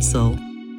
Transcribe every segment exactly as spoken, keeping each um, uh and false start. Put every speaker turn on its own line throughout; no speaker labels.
So.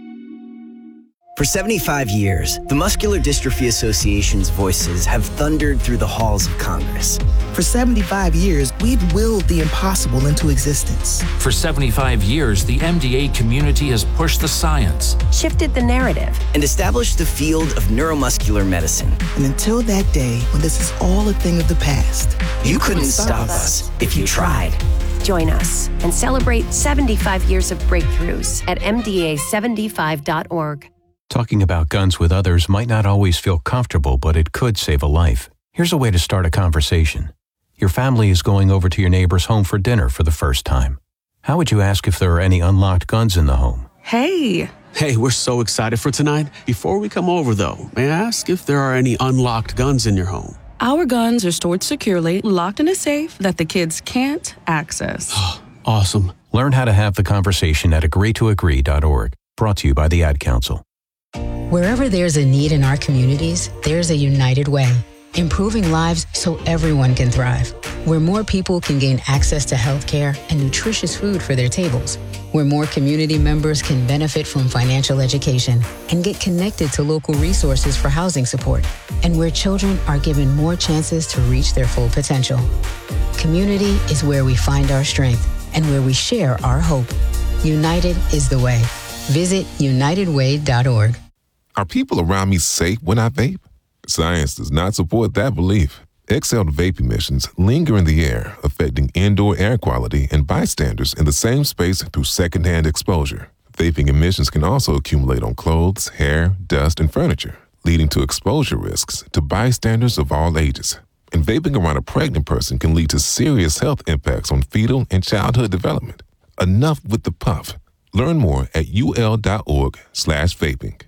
For seventy-five years, the Muscular Dystrophy Association's voices have thundered through the halls of Congress.
For seventy-five years, we've willed the impossible into existence.
For seventy-five years, the M D A community has pushed the science,
shifted the narrative,
and established the field of neuromuscular medicine.
And until that day, when this is all a thing of the past,
you, you couldn't, couldn't stop us if you tried.
Join us and celebrate seventy-five years of breakthroughs at M D A seventy-five dot org.
Talking about guns with others might not always feel comfortable, but it could save a life. Here's a way to start a conversation. Your family is going over to your neighbor's home for dinner for the first time. How would you ask if there are any unlocked guns in the home?
Hey.
Hey, we're so excited for tonight. Before we come over, though, may I ask if there are any unlocked guns in your home?
Our guns are stored securely, locked in a safe that the kids can't access.
Awesome.
Learn how to have the conversation at agree to agree dot org. Brought to you by the Ad Council.
Wherever there's a need in our communities, there's a United Way. Improving lives so everyone can thrive. Where more people can gain access to health care and nutritious food for their tables. Where more community members can benefit from financial education and get connected to local resources for housing support. And where children are given more chances to reach their full potential. Community is where we find our strength and where we share our hope. United is the way. Visit united way dot org.
Are people around me safe when I vape? Science does not support that belief. Exhaled vape emissions linger in the air, affecting indoor air quality and bystanders in the same space through secondhand exposure. Vaping emissions can also accumulate on clothes, hair, dust, and furniture, leading to exposure risks to bystanders of all ages. And vaping around a pregnant person can lead to serious health impacts on fetal and childhood development. Enough with the puff. Learn more at ul.org slash vaping.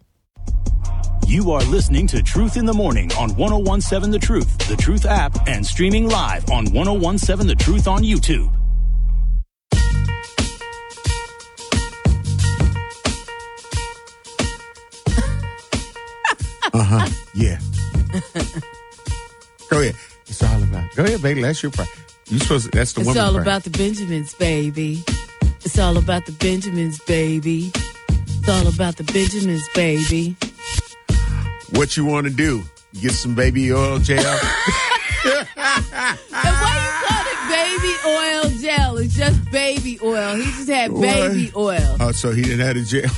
You are listening to Truth in the Morning on ten seventeen The Truth, The Truth app, and streaming live on ten seventeen The Truth on YouTube.
Uh-huh, yeah. Go ahead. It's all about, go ahead, baby, that's your part. You supposed to, that's the
it's
woman
all
part.
about the Benjamins, baby. It's all about the Benjamins, baby. It's all about the Benjamins, baby.
What you want to do? Get some baby oil gel?
And why you call it baby oil gel? It's just baby oil. He just had baby what? oil.
Oh, so he didn't have the gel?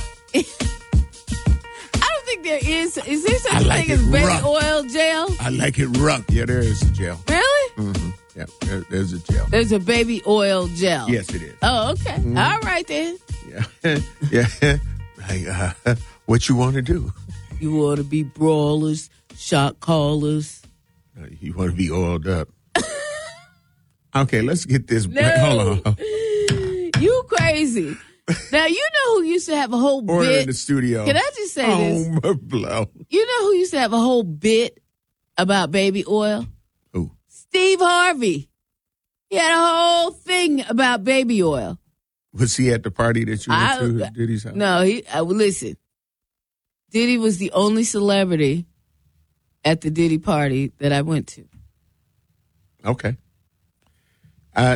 I don't think there is. Is there such a
like
thing as baby
rough.
oil gel?
I like it rough. Yeah, there is a gel.
Really?
Mm-hmm. Yeah, there, there's a gel.
There's a baby oil gel.
Yes, it is.
Oh, okay. Mm-hmm. All right, then.
Yeah. Yeah. Like, uh, what you want to do?
You want to be brawlers, shot callers.
You want to be oiled up. Okay, let's get this.
No.
Hold on.
You crazy. Now, you know who used to have a whole
Order
bit.
in the studio.
Can I just say
oh,
this?
Blow.
You know who used to have a whole bit about baby oil?
Who?
Steve Harvey. He had a whole thing about baby oil.
Was he at the party that you went
I,
to? Diddy's house?
No, he. I, well, listen. Diddy was the only celebrity at the Diddy party that I went to.
Okay. Uh,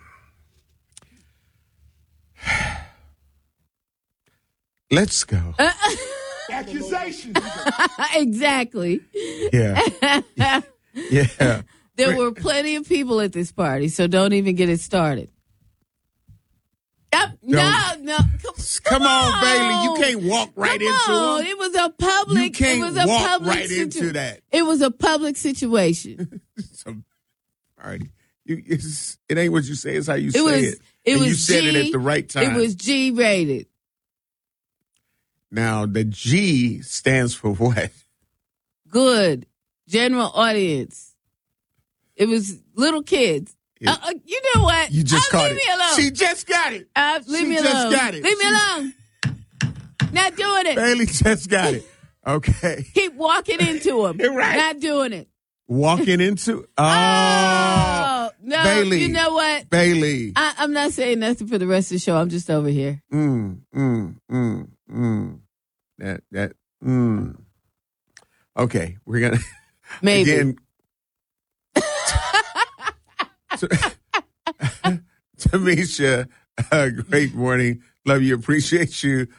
let's go.
Uh,
Accusations.
Exactly.
Yeah. Yeah.
There were plenty of people at this party, so don't even get it started. Yep. No, no. Come,
come on,
on,
Bailey. You can't walk right
come
into
on.
it.
It was a public.
You can't
it was a
walk
public
right
situ-
into that.
It was a public situation.
Some party. You, it's, it ain't what you say. It's how you
it
say
was,
it.
It
and
was
you said
G,
it at the right time.
It was G rated.
Now the G stands for what?
Good. General audience. It was little kids. Uh, uh, you know what?
You just
uh,
caught
leave
it.
me alone.
She just got it.
Uh, leave
she
me
just
alone.
got it.
Leave me
She-
alone. Not doing it.
Bailey just got it. Okay.
Keep walking into him.
Right.
Not doing it.
Walking into. Oh.
Oh, no.
Bailey.
You know what?
Bailey.
I, I'm not saying nothing for the rest of the show. I'm just over here.
Mm, mm, mm, mm. That, that, mm. Okay. We're going to.
Maybe.
Again. Tamisha, uh, great morning. Love you. Appreciate you.